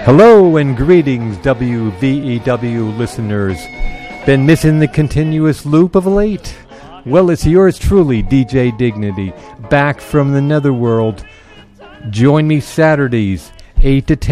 Hello and greetings, WVEW listeners. Been missing the continuous loop of late? Well, it's yours truly, DJ Dignity, back from the netherworld. Join me Saturdays, 8 to 10.